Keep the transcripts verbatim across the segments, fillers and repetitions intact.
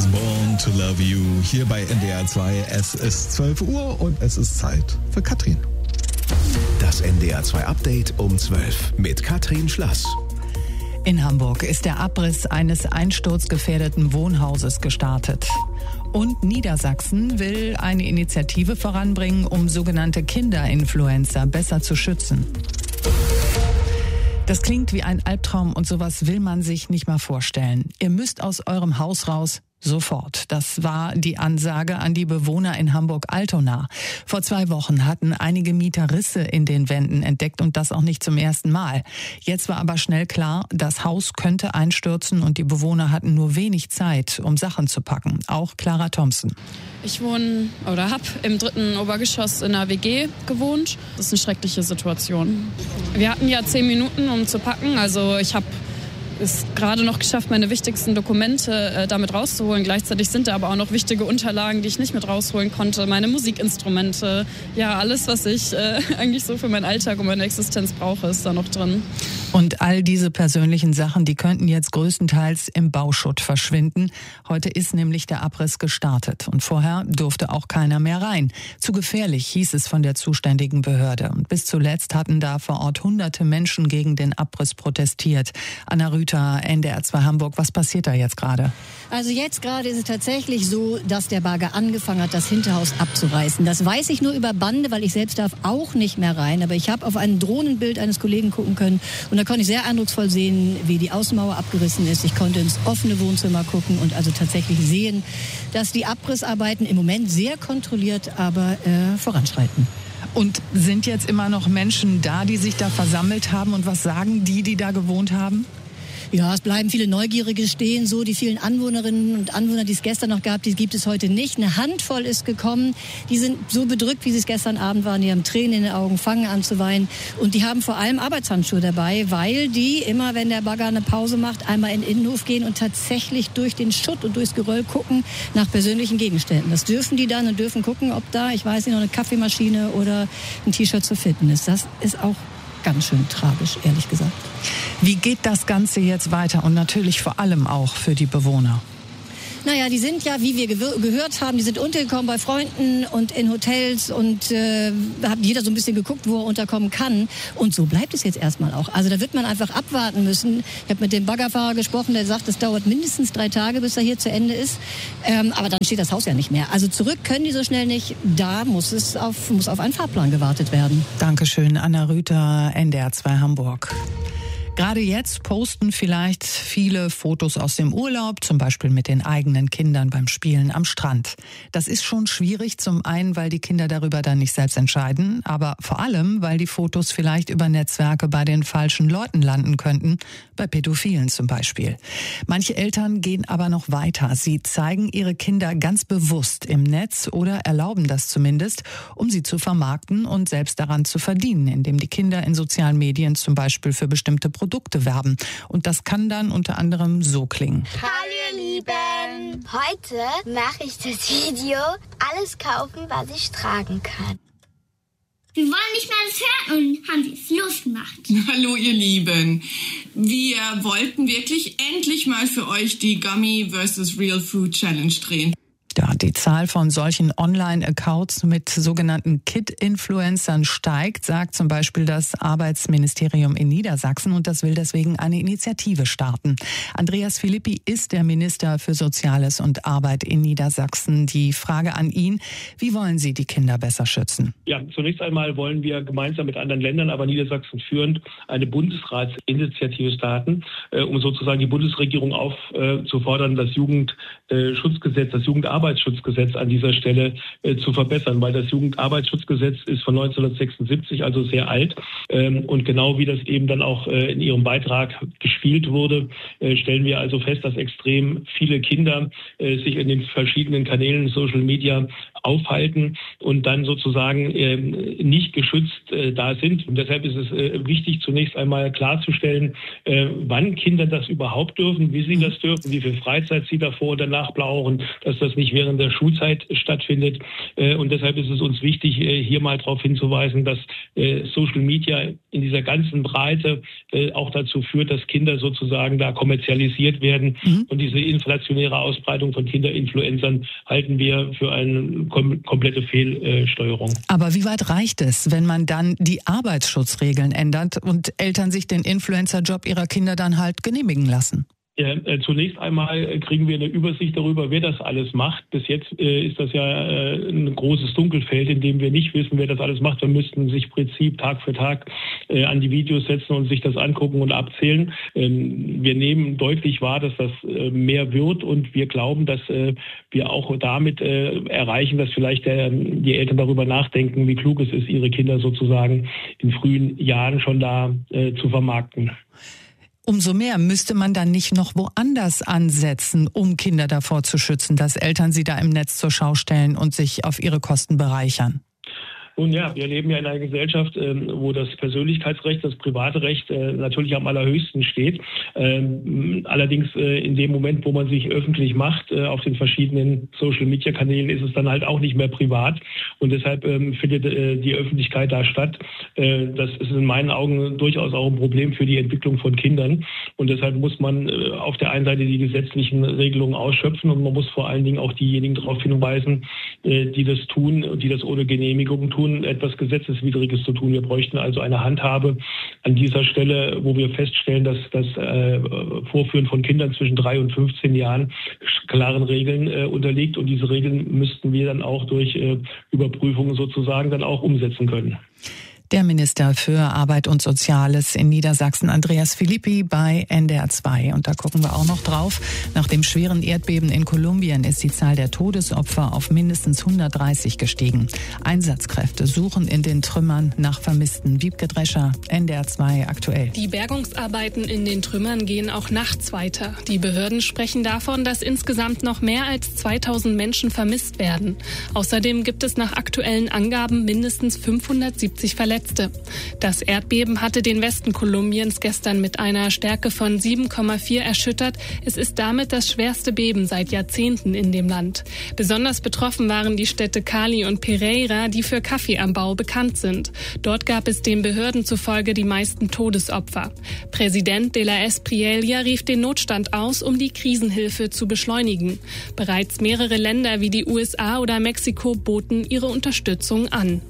Born to Love You hier bei N D R zwei. Es ist zwölf Uhr und es ist Zeit für Katrin. Das N D R zwei Update um zwölf mit Katrin Schlass. In Hamburg ist der Abriss eines einsturzgefährdeten Wohnhauses gestartet. Und Niedersachsen will eine Initiative voranbringen, um sogenannte Kinderinfluencer besser zu schützen. Das klingt wie ein Albtraum und sowas will man sich nicht mal vorstellen. Ihr müsst aus eurem Haus raus. Sofort. Das war die Ansage an die Bewohner in Hamburg-Altona. Vor zwei Wochen hatten einige Mieter Risse in den Wänden entdeckt und das auch nicht zum ersten Mal. Jetzt war aber schnell klar, das Haus könnte einstürzen und die Bewohner hatten nur wenig Zeit, um Sachen zu packen. Auch Clara Thompson. Ich wohne oder habe im dritten Obergeschoss in einer W G gewohnt. Das ist eine schreckliche Situation. Wir hatten ja zehn Minuten, um zu packen. Also ich habe es gerade noch geschafft, meine wichtigsten Dokumente äh, damit rauszuholen. Gleichzeitig sind da aber auch noch wichtige Unterlagen, die ich nicht mit rausholen konnte. Meine Musikinstrumente, ja, alles, was ich äh, eigentlich so für meinen Alltag und meine Existenz brauche, ist da noch drin. Und all diese persönlichen Sachen, die könnten jetzt größtenteils im Bauschutt verschwinden. Heute ist nämlich der Abriss gestartet und vorher durfte auch keiner mehr rein. Zu gefährlich, hieß es von der zuständigen Behörde. Und bis zuletzt hatten da vor Ort hunderte Menschen gegen den Abriss protestiert. Anna Rüther, N D R zwei Hamburg, was passiert da jetzt gerade? Also jetzt gerade ist es tatsächlich so, dass der Bagger angefangen hat, das Hinterhaus abzureißen. Das weiß ich nur über Bande, weil ich selbst darf auch nicht mehr rein. Aber ich habe auf ein Drohnenbild eines Kollegen gucken können und da konnte ich sehr eindrucksvoll sehen, wie die Außenmauer abgerissen ist. Ich konnte ins offene Wohnzimmer gucken und also tatsächlich sehen, dass die Abrissarbeiten im Moment sehr kontrolliert, aber äh, voranschreiten. Und sind jetzt immer noch Menschen da, die sich da versammelt haben und was sagen die, die da gewohnt haben? Ja, es bleiben viele Neugierige stehen, so die vielen Anwohnerinnen und Anwohner, die es gestern noch gab, die gibt es heute nicht. Eine Handvoll ist gekommen, die sind so bedrückt, wie sie es gestern Abend waren, die haben Tränen in den Augen, fangen an zu weinen und die haben vor allem Arbeitshandschuhe dabei, weil die immer, wenn der Bagger eine Pause macht, einmal in den Innenhof gehen und tatsächlich durch den Schutt und durchs Geröll gucken nach persönlichen Gegenständen. Das dürfen die dann und dürfen gucken, ob da, ich weiß nicht, noch eine Kaffeemaschine oder ein T-Shirt zu finden ist. Das ist auch ganz schön tragisch, ehrlich gesagt. Wie geht das Ganze jetzt weiter und natürlich vor allem auch für die Bewohner? Naja, die sind ja, wie wir gehört haben, die sind untergekommen bei Freunden und in Hotels und äh, hat jeder so ein bisschen geguckt, wo er unterkommen kann. Und so bleibt es jetzt erstmal auch. Also da wird man einfach abwarten müssen. Ich habe mit dem Baggerfahrer gesprochen, der sagt, es dauert mindestens drei Tage, bis er hier zu Ende ist. Ähm, aber dann steht das Haus ja nicht mehr. Also zurück können die so schnell nicht. Da muss es auf, muss auf einen Fahrplan gewartet werden. Dankeschön, Anna Rüther, N D R zwei Hamburg. Gerade jetzt posten vielleicht viele Fotos aus dem Urlaub, zum Beispiel mit den eigenen Kindern beim Spielen am Strand. Das ist schon schwierig, zum einen, weil die Kinder darüber dann nicht selbst entscheiden, aber vor allem, weil die Fotos vielleicht über Netzwerke bei den falschen Leuten landen könnten, bei Pädophilen zum Beispiel. Manche Eltern gehen aber noch weiter. Sie zeigen ihre Kinder ganz bewusst im Netz oder erlauben das zumindest, um sie zu vermarkten und selbst daran zu verdienen, indem die Kinder in sozialen Medien zum Beispiel für bestimmte Produkte Produkte werben. Und das kann dann unter anderem so klingen. Hallo ihr Lieben! Heute mache ich das Video Alles kaufen, was ich tragen kann. Wir wollen nicht mehr das hören und haben es losgemacht. Hallo ihr Lieben. Wir wollten wirklich endlich mal für euch die Gummy versus Real Food Challenge drehen. Ja, die Zahl von solchen Online-Accounts mit sogenannten Kid-Influencern steigt, sagt zum Beispiel das Arbeitsministerium in Niedersachsen und das will deswegen eine Initiative starten. Andreas Philippi ist der Minister für Soziales und Arbeit in Niedersachsen. Die Frage an ihn, wie wollen Sie die Kinder besser schützen? Ja, zunächst einmal wollen wir gemeinsam mit anderen Ländern, aber Niedersachsen führend, eine Bundesratsinitiative starten, äh, um sozusagen die Bundesregierung aufzufordern, äh, das Jugendschutzgesetz, das Jugendarbeitsschutzgesetz an dieser Stelle äh, zu verbessern, weil das Jugendarbeitsschutzgesetz ist von neunzehnhundertsechsundsiebzig, also sehr alt. Ähm, und genau wie das eben dann auch äh, in Ihrem Beitrag gespielt wurde, äh, stellen wir also fest, dass extrem viele Kinder äh, sich in den verschiedenen Kanälen Social Media aufhalten und dann sozusagen äh, nicht geschützt äh, da sind. Und deshalb ist es äh, wichtig, zunächst einmal klarzustellen, äh, wann Kinder das überhaupt dürfen, wie sie das dürfen, wie viel Freizeit sie davor und danach brauchen, dass das nicht während der Schulzeit stattfindet. Äh, und deshalb ist es uns wichtig, äh, hier mal darauf hinzuweisen, dass äh, Social Media in dieser ganzen Breite äh, auch dazu führt, dass Kinder sozusagen da kommerzialisiert werden. Mhm. Und diese inflationäre Ausbreitung von Kinderinfluencern halten wir für eine kom- komplette Fehlsteuerung. Aber wie weit reicht es, wenn man dann die Arbeitsschutzregeln ändert und Eltern sich den Influencer-Job ihrer Kinder dann halt genehmigen lassen? Ja, äh, zunächst einmal kriegen wir eine Übersicht darüber, wer das alles macht. Bis jetzt äh, ist das ja äh, ein großes Dunkelfeld, in dem wir nicht wissen, wer das alles macht. Wir müssten sich im Prinzip Tag für Tag äh, an die Videos setzen und sich das angucken und abzählen. Ähm, wir nehmen deutlich wahr, dass das äh, mehr wird, und wir glauben, dass äh, wir auch damit äh, erreichen, dass vielleicht der, die Eltern darüber nachdenken, wie klug es ist, ihre Kinder sozusagen in frühen Jahren schon da äh, zu vermarkten. Umso mehr müsste man dann nicht noch woanders ansetzen, um Kinder davor zu schützen, dass Eltern sie da im Netz zur Schau stellen und sich auf ihre Kosten bereichern. Nun ja, wir leben ja in einer Gesellschaft, ähm, wo das Persönlichkeitsrecht, das private Recht äh, natürlich am allerhöchsten steht. Ähm, allerdings äh, in dem Moment, wo man sich öffentlich macht, äh, auf den verschiedenen Social-Media-Kanälen, ist es dann halt auch nicht mehr privat. Und deshalb ähm, findet äh, die Öffentlichkeit da statt. Äh, das ist in meinen Augen durchaus auch ein Problem für die Entwicklung von Kindern. Und deshalb muss man äh, auf der einen Seite die gesetzlichen Regelungen ausschöpfen, und man muss vor allen Dingen auch diejenigen darauf hinweisen, äh, die das tun und die das ohne Genehmigung tun, etwas Gesetzeswidriges zu tun. Wir bräuchten also eine Handhabe an dieser Stelle, wo wir feststellen, dass das äh, Vorführen von Kindern zwischen drei und fünfzehn Jahren klaren Regeln äh, unterliegt, und diese Regeln müssten wir dann auch durch äh, Überprüfungen sozusagen dann auch umsetzen können. Der Minister für Arbeit und Soziales in Niedersachsen, Andreas Philippi, bei N D R zwei. Und da gucken wir auch noch drauf. Nach dem schweren Erdbeben in Kolumbien ist die Zahl der Todesopfer auf mindestens hundertdreißig gestiegen. Einsatzkräfte suchen in den Trümmern nach Vermissten. Wiebke Drescher, N D R zwei aktuell. Die Bergungsarbeiten in den Trümmern gehen auch nachts weiter. Die Behörden sprechen davon, dass insgesamt noch mehr als zweitausend Menschen vermisst werden. Außerdem gibt es nach aktuellen Angaben mindestens fünfhundertsiebzig Verletzte. Das Erdbeben hatte den Westen Kolumbiens gestern mit einer Stärke von sieben Komma vier erschüttert. Es ist damit das schwerste Beben seit Jahrzehnten in dem Land. Besonders betroffen waren die Städte Cali und Pereira, die für Kaffeeanbau bekannt sind. Dort gab es den Behörden zufolge die meisten Todesopfer. Präsident de la Espriella rief den Notstand aus, um die Krisenhilfe zu beschleunigen. Bereits mehrere Länder wie die U S A oder Mexiko boten ihre Unterstützung an.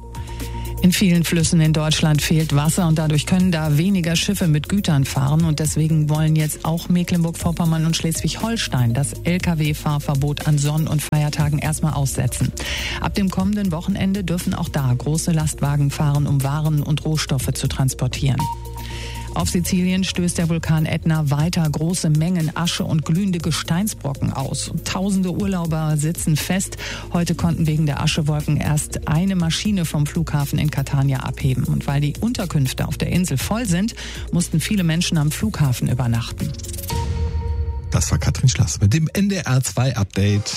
In vielen Flüssen in Deutschland fehlt Wasser, und dadurch können da weniger Schiffe mit Gütern fahren. Und deswegen wollen jetzt auch Mecklenburg-Vorpommern und Schleswig-Holstein das L K W-Fahrverbot an Sonn- und Feiertagen erstmal aussetzen. Ab dem kommenden Wochenende dürfen auch da große Lastwagen fahren, um Waren und Rohstoffe zu transportieren. Auf Sizilien stößt der Vulkan Ätna weiter große Mengen Asche und glühende Gesteinsbrocken aus. Tausende Urlauber sitzen fest. Heute konnten wegen der Aschewolken erst eine Maschine vom Flughafen in Catania abheben. Und weil die Unterkünfte auf der Insel voll sind, mussten viele Menschen am Flughafen übernachten. Das war Katrin Schlass mit dem N D R zwei Update.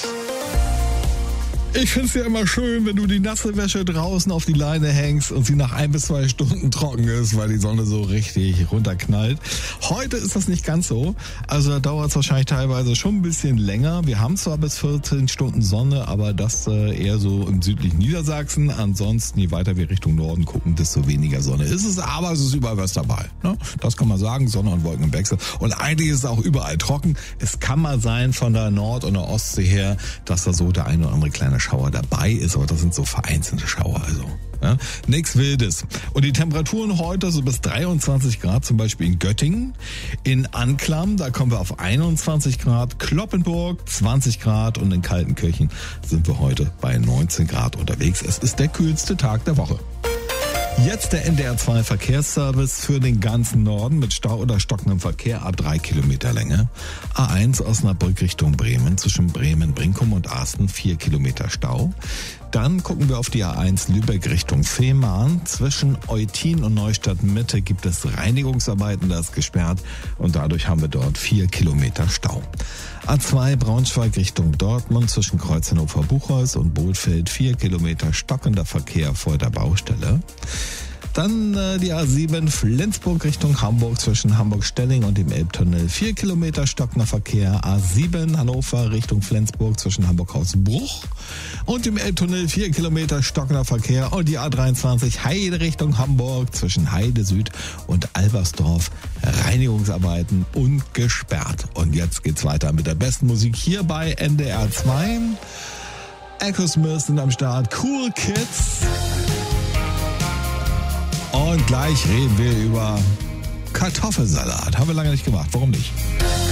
Ich find's ja immer schön, wenn du die nasse Wäsche draußen auf die Leine hängst und sie nach ein bis zwei Stunden trocken ist, weil die Sonne so richtig runterknallt. Heute ist das nicht ganz so. Also da dauert es wahrscheinlich teilweise schon ein bisschen länger. Wir haben zwar bis vierzehn Stunden Sonne, aber das äh, eher so im südlichen Niedersachsen. Ansonsten, je weiter wir Richtung Norden gucken, desto weniger Sonne ist es. Aber es ist überall was dabei. Ne? Das kann man sagen, Sonne und Wolken im Wechsel. Und eigentlich ist es auch überall trocken. Es kann mal sein von der Nord- und der Ostsee her, dass da so der eine oder andere kleine Schauer dabei ist, aber das sind so vereinzelte Schauer, also ja, nichts Wildes. Und die Temperaturen heute so bis dreiundzwanzig Grad, zum Beispiel in Göttingen, in Anklam, da kommen wir auf einundzwanzig Grad, Cloppenburg zwanzig Grad, und in Kaltenkirchen sind wir heute bei neunzehn Grad unterwegs. Es ist der kühlste Tag der Woche. Jetzt der N D R zwei Verkehrsservice für den ganzen Norden mit Stau oder stockendem Verkehr ab drei Kilometer Länge. A eins Osnabrück Richtung Bremen, zwischen Bremen, Brinkum und Asten vier Kilometer Stau. Dann gucken wir auf die A eins Lübeck Richtung Fehmarn. Zwischen Eutin und Neustadt Mitte gibt es Reinigungsarbeiten, das ist gesperrt, und dadurch haben wir dort vier Kilometer Stau. A zwei Braunschweig Richtung Dortmund zwischen Kreuz Hannover-Buchholz und Bohlfeld vier Kilometer stockender Verkehr vor der Baustelle. Dann äh, die A sieben Flensburg Richtung Hamburg zwischen Hamburg-Stelling und dem Elbtunnel. vier Kilometer stockender Verkehr. A sieben Hannover Richtung Flensburg zwischen Hamburg-Hausbruch und dem Elbtunnel. vier Kilometer stockender Verkehr. Und die A dreiundzwanzig Heide Richtung Hamburg zwischen Heide Süd und Albersdorf. Reinigungsarbeiten und gesperrt. Und jetzt geht's weiter mit der besten Musik hier bei N D R zwei. Echo Smith sind am Start. Cool Kids. Und gleich reden wir über Kartoffelsalat. Haben wir lange nicht gemacht. Warum nicht?